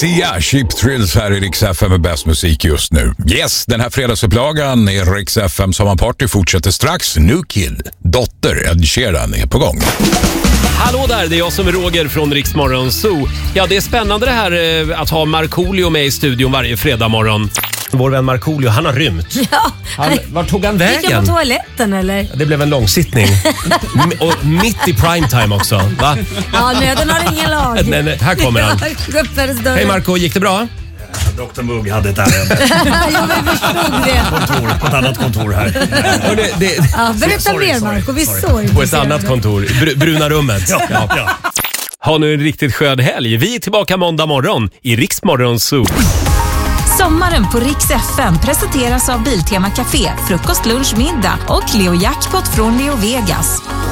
Sia, Cheap Thrills här i Rix FM med bäst musik just nu. Yes, den här fredagsupplagan i Rix FM Sommarparty fortsätter strax. New Kid, dotter Ed Sheeran är på gång. Hallå där, det är jag som är Roger från Rix Morgon Zoo. Ja, det är spännande det här att ha Markoolio med i studion varje fredag morgon. Vår vän Markoolio, han har rymt. Ja. Var tog han vägen? Gick jag på toaletten eller? Det blev en långsittning. Och mitt i primetime också. Va? Ja, nöden har ingen lag. Nej, här kommer han. Hej Marco, gick det bra? Dr. Mugg hade ett ärende. Ja, vi förstod det. På ett annat kontor här. Ja, berätta mer Marco, vi såg. På ett annat kontor, bruna rummet. Ja. Ha nu en riktigt skön helg. Vi är tillbaka måndag morgon i Rix Morgon Zoo. Sommaren på Rix FM presenteras av Biltema Café, frukost, lunch, middag och Leo Jackpot från Leo Vegas.